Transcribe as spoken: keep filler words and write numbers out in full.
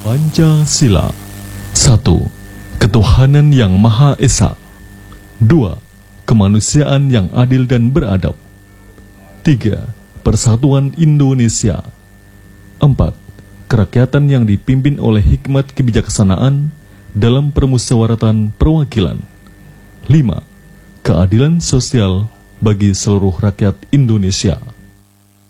Pancasila. Satu, ketuhanan yang Maha Esa. Dua, kemanusiaan yang adil dan beradab. Tiga, persatuan Indonesia. Empat, kerakyatan yang dipimpin oleh hikmat kebijaksanaan dalam permusyawaratan perwakilan. Lima, keadilan sosial bagi seluruh rakyat Indonesia.